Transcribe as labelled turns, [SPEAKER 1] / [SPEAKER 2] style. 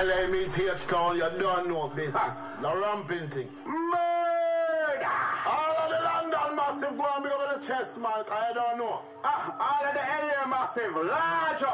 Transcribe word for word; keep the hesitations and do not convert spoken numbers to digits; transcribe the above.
[SPEAKER 1] L A means H-Town, you don't know business. The ramping thing. Murder! All of the London massive go and big up the chest, man, I don't know.
[SPEAKER 2] Ah, all of the L A massive, large up.